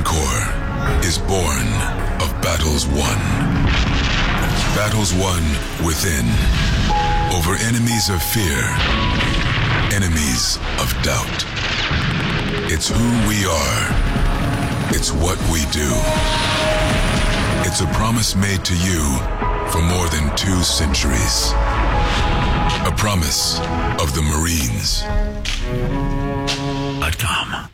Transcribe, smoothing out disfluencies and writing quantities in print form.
Corps is born of battles won. Battles won within, over enemies of fear, enemies of doubt. It's who we are. It's what we do. It's a promise made to you for more than 2 centuries. A promise of the Marines.com.